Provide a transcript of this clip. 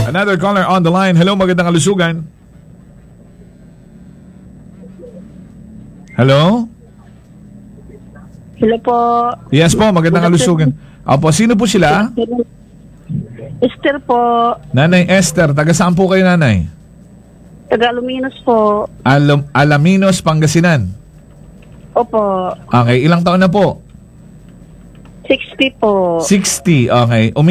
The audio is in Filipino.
Another caller on the line. Hello, magandang kalusugan. Hello? Hello po. Yes po, magandang kalusugan. Opo, sino po sila? Esther po. Nanay Esther, taga saan po kayo, nanay? Taga Aluminos po. Alaminos, Pangasinan. Opo. Okay, ilang taon na po? 60 po. 60, okay.